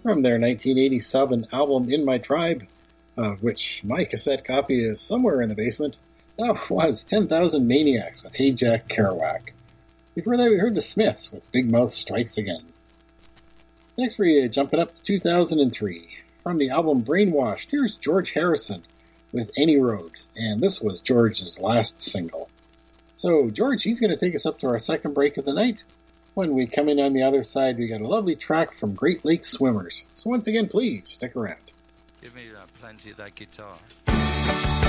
from their 1987 album In My Tribe, of which my cassette copy is somewhere in the basement. That was 10,000 Maniacs with Hey Jack Kerouac. Before that, we heard the Smiths with Big Mouth Strikes Again. Next, we're jumping up to 2003. From the album Brainwashed, here's George Harrison with Any Road, and this was George's last single. So, George, he's going to take us up to our second break of the night. When we come in on the other side, we got a lovely track from Great Lakes Swimmers. So once again, please stick around. Give me plenty of that guitar.